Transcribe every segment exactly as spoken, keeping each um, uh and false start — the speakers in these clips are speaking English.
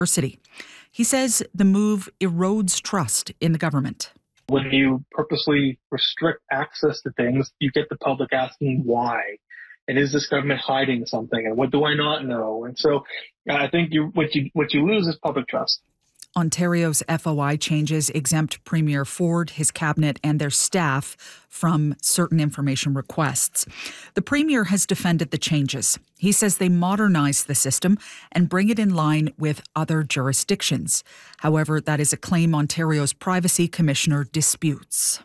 University. He says the move erodes trust in the government. When you purposely restrict access to things, you get the public asking why. And is this government hiding something? And what do I not know? And so uh, I think you, what you what you lose is public trust. Ontario's F O I changes exempt Premier Ford, his cabinet, and their staff from certain information requests. The Premier has defended the changes. He says they modernize the system and bring it in line with other jurisdictions. However, that is a claim Ontario's Privacy Commissioner disputes.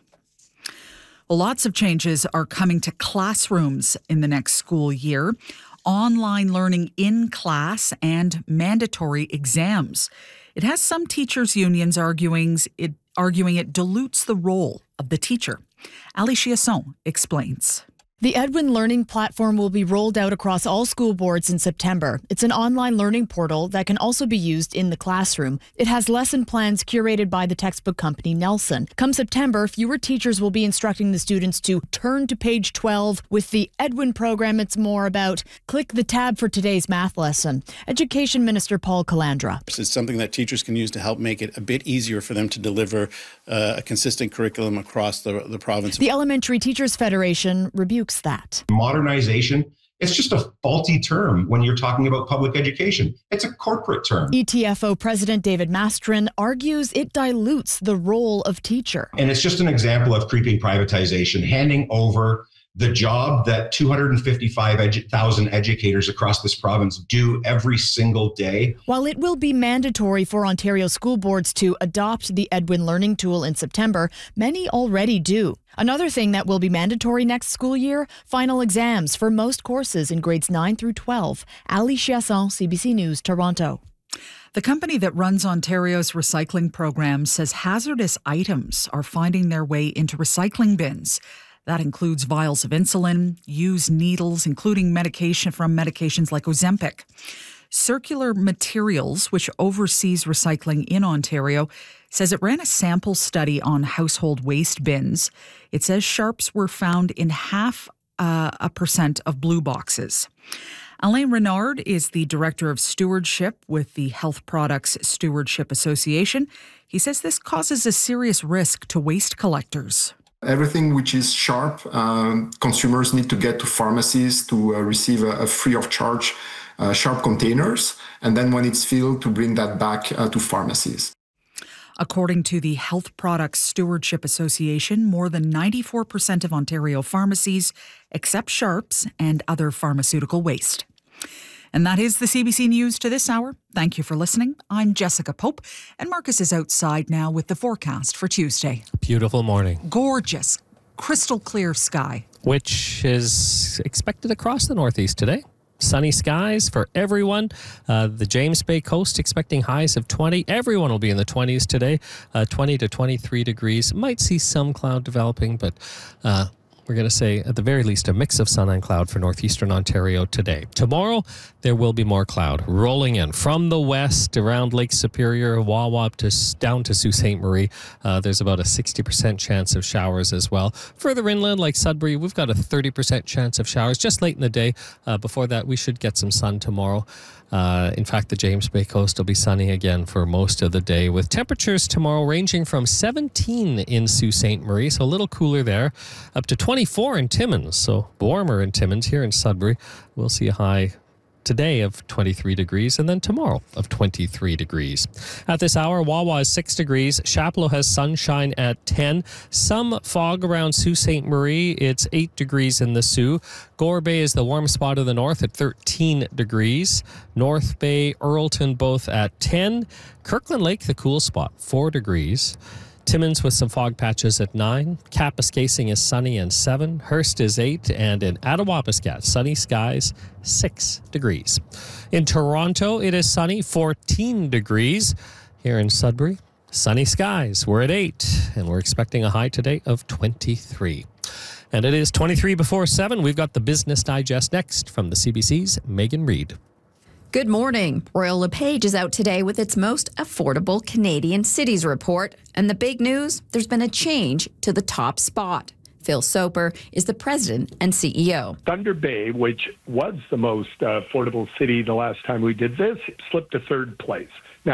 Well, lots of changes are coming to classrooms in the next school year. Online learning in class and mandatory exams. It has some teachers' unions arguing it, arguing it dilutes the role of the teacher. Ali Chiasson explains. The Edwin Learning Platform will be rolled out across all school boards in September. It's an online learning portal that can also be used in the classroom. It has lesson plans curated by the textbook company Nelson. Come September, fewer teachers will be instructing the students to turn to page twelve. With the Edwin program, it's more about click the tab for today's math lesson. Education Minister Paul Calandra. It's something that teachers can use to help make it a bit easier for them to deliver uh, a consistent curriculum across the, the province. The Elementary Teachers Federation rebukes that. Modernization, it's just a faulty term when you're talking about public education. It's a corporate term. E T F O President David Mastrin argues it dilutes the role of teacher. And it's just an example of creeping privatization, handing over the job that two hundred fifty-five thousand edu- educators across this province do every single day. While it will be mandatory for Ontario school boards to adopt the Edwin Learning Tool in September, many already do. Another thing that will be mandatory next school year, final exams for most courses in grades nine through twelve. Ali Chiasson, C B C News, Toronto. The company that runs Ontario's recycling program says hazardous items are finding their way into recycling bins. That includes vials of insulin, used needles, including medication from medications like Ozempic. Circular Materials, which oversees recycling in Ontario, says it ran a sample study on household waste bins. It says sharps were found in half uh, a percent of blue boxes. Alain Renard is the Director of Stewardship with the Health Products Stewardship Association. He says this causes a serious risk to waste collectors. Everything which is sharp, um, consumers need to get to pharmacies to uh, receive a, a free of charge uh, sharp containers, and then when it's filled, to bring that back uh, to pharmacies. According to the Health Products Stewardship Association, more than ninety-four percent of Ontario pharmacies accept sharps and other pharmaceutical waste. And that is the C B C News to this hour. Thank you for listening. I'm Jessica Pope, and Marcus is outside now with the forecast for Tuesday. Beautiful morning. Gorgeous, crystal clear sky. Which is expected across the northeast today. Sunny skies for everyone. Uh, the James Bay coast expecting highs of twenty. Everyone will be in the twenties today. Uh, twenty to twenty-three degrees. Might see some cloud developing, but uh, we're going to say, at the very least, a mix of sun and cloud for northeastern Ontario today. Tomorrow, there will be more cloud rolling in from the west around Lake Superior, Wawa up to down to Sault Ste. Marie. Uh, there's about a sixty percent chance of showers as well. Further inland, like Sudbury, we've got a thirty percent chance of showers just late in the day. Uh, before that, we should get some sun tomorrow. Uh, in fact, the James Bay coast will be sunny again for most of the day, with temperatures tomorrow ranging from seventeen in Sault Ste. Marie, so a little cooler there, up to twenty-four in Timmins, so warmer in Timmins. Here in Sudbury, we'll see a high today of twenty-three degrees, and then tomorrow of twenty-three degrees. At this hour, Wawa is six degrees. Chapleau has sunshine at ten. Some fog around Sault Ste. Marie. It's eight degrees in the Soo. Gore Bay is the warm spot of the north at thirteen degrees. North Bay, Earlton both at ten. Kirkland Lake, the cool spot, four degrees. Timmins with some fog patches at nine. Kapuskasing is sunny and seven. Hearst is eight. And in Attawapiskat, sunny skies, six degrees. In Toronto, it is sunny, fourteen degrees. Here in Sudbury, sunny skies. We're at eight, and we're expecting a high today of twenty-three. And it is twenty-three before seven. We've got the Business Digest next from the C B C's Megan Reid. Good morning. Royal LePage is out today with its most affordable Canadian cities report. And the big news, there's been a change to the top spot. Phil Soper is the president and C E O. Thunder Bay, which was the most uh, affordable city the last time we did this, slipped to third place.